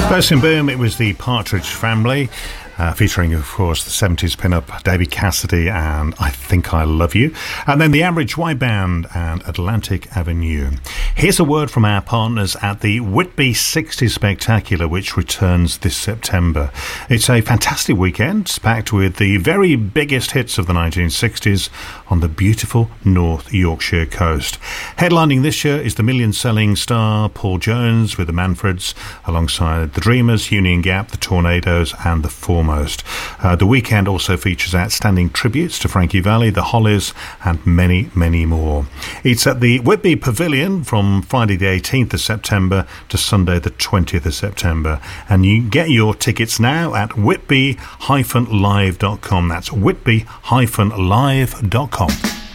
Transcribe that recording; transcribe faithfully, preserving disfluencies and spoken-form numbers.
First in Boom, it was the Partridge Family, uh, featuring, of course, the seventies pin-up David Cassidy and I Think I Love You, and then the Average White Band and Atlantic Avenue. Here's a word from our partners at the Whitby sixties Spectacular, which returns this September. It's a fantastic weekend, packed with the very biggest hits of the nineteen sixties on the beautiful North Yorkshire coast. Headlining this year is the million-selling star Paul Jones with the Manfreds, alongside the Dreamers, Union Gap, the Tornadoes and the Foremost. Uh, the weekend also features outstanding tributes to Frankie Valli, the Hollies and many, many more. It's at the Whitby Pavilion from Friday the eighteenth of September to Sunday the twentieth of September, and you can get your tickets now at whitby dash live dot com. That's whitby dash live dot com.